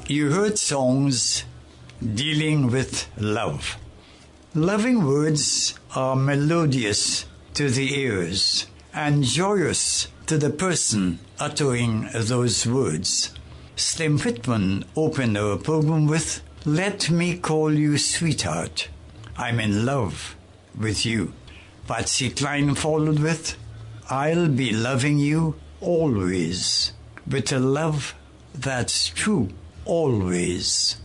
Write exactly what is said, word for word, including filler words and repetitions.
You heard songs dealing with love. Loving words are melodious to the ears and joyous to the person uttering those words. Slim Pittman opened our program with, "Let me call you sweetheart. I'm in love with you." Patsy Cline followed with, "I'll be loving you always, with a love that's true always."